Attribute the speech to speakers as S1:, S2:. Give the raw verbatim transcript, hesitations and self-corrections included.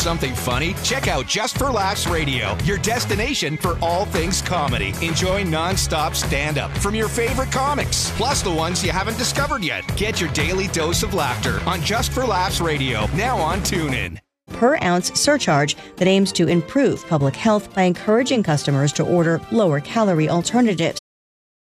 S1: something funny? Check out Just for Laughs Radio, your destination for all things comedy. Enjoy non-stop stand-up from your favorite comics, plus the ones you haven't discovered yet. Get your daily dose of laughter on Just for Laughs Radio, now on TuneIn.
S2: Per ounce surcharge that aims to improve public health by encouraging customers to order lower calorie alternatives.